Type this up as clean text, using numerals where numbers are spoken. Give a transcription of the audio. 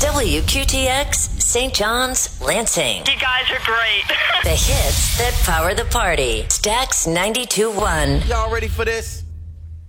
WQTX, St. John's, Lansing. You guys are great. The hits that power the party. Stax 92.1. Y'all ready for this?